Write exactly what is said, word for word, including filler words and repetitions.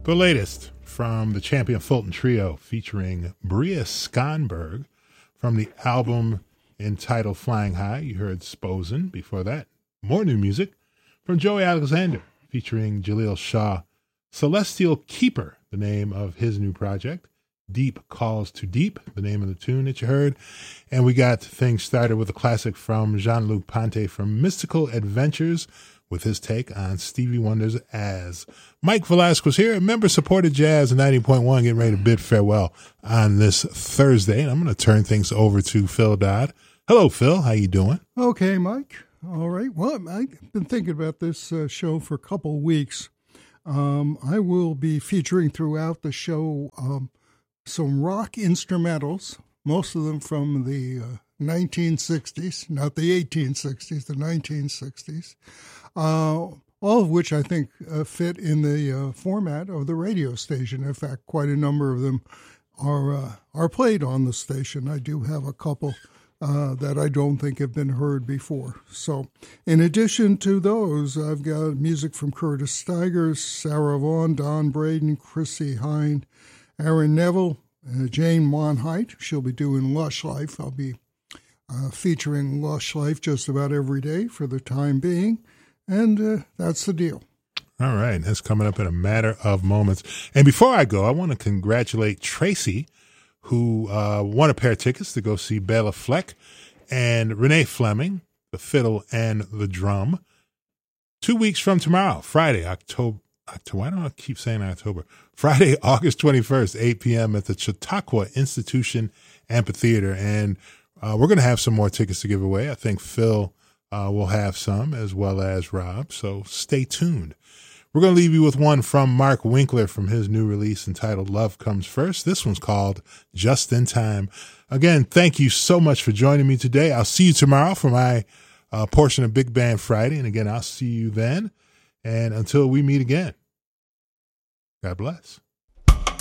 The latest from the Champion Fulton Trio featuring Bria Skonberg from the album entitled Flying High. You heard Sposen. Before that, more new music from Joey Alexander featuring Jaleel Shaw. Celestial Keeper, the name of his new project. Deep Calls to Deep, the name of the tune that you heard. And we got things started with a classic from Jean-Luc Ponty from Mystical Adventures with his take on Stevie Wonder's As. Mike Velasquez here, a member-supported Jazz ninety point one, getting ready to bid farewell on this Thursday. And I'm going to turn things over to Phil Dodd. Hello, Phil. How you doing? Okay, Mike. All right. Well, I've been thinking about this uh, show for a couple of weeks. Um, I will be featuring throughout the show um, some rock instrumentals, most of them from the uh, nineteen sixties, not the eighteen sixties, the nineteen sixties, uh, all of which I think uh, fit in the uh, format of the radio station. In fact, quite a number of them are uh, are played on the station. I do have a couple uh, that I don't think have been heard before. So in addition to those, I've got music from Curtis Stigers, Sarah Vaughan, Don Braden, Chrissy Hine, Aaron Neville, uh, Jane Monheit. She'll be doing Lush Life. I'll be uh, featuring Lush Life just about every day for the time being. And uh, that's the deal. All right. That's coming up in a matter of moments. And before I go, I want to congratulate Tracy, who uh, won a pair of tickets to go see Bela Fleck and Renee Fleming, the fiddle and the drum, two weeks from tomorrow, Friday, October. October. Why don't I keep saying October? Friday, August twenty-first, eight p.m. at the Chautauqua Institution Amphitheater. And uh, we're going to have some more tickets to give away. I think Phil uh, will have some, as well as Rob. So stay tuned. We're going to leave you with one from Mark Winkler from his new release entitled Love Comes First. This one's called Just in Time. Again, thank you so much for joining me today. I'll see you tomorrow for my uh, portion of Big Band Friday. And again, I'll see you then. And until we meet again, God bless.